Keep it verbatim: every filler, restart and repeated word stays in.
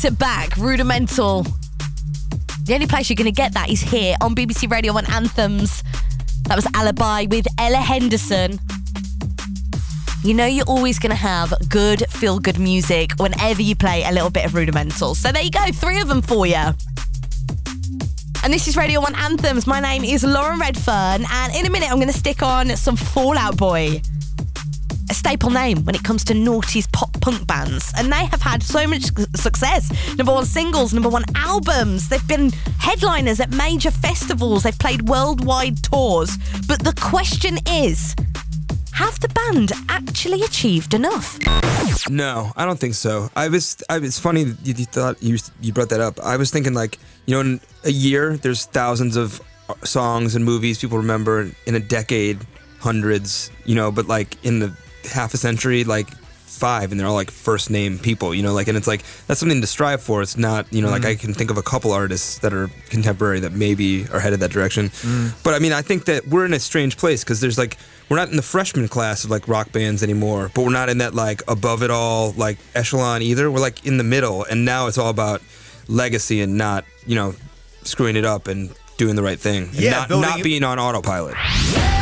Brings it back, Rudimental. The only place you're going to get that is here on B B C Radio one Anthems. That was Alibi with Ella Henderson. You know you're always going to have good, feel-good music whenever you play a little bit of Rudimental. So there you go, three of them for you. And this is Radio one Anthems. My name is Lauren Redfern, and in a minute I'm going to stick on some Fall Out Boy. A staple name when it comes to noughties pop punk bands, and they have had so much success. Number one singles, number one albums. They've been headliners at major festivals. They've played worldwide tours. But the question is, have the band actually achieved enough? No, I don't think so. I was. I, it's funny that you, you thought you you brought that up. I was thinking, like, you know, in a year there's thousands of songs and movies people remember. In a decade, hundreds. You know, but like in the half a century, like five, and they're all like first name people, you know, like, and it's like, that's something to strive for. It's not, you know, mm. like I can think of a couple artists that are contemporary that maybe are headed that direction. Mm. But I mean, I think that we're in a strange place because there's like, we're not in the freshman class of like rock bands anymore, but we're not in that like above it all, like echelon either. We're like in the middle, and now it's all about legacy and not, you know, screwing it up and doing the right thing. And yeah, not, building not being on autopilot.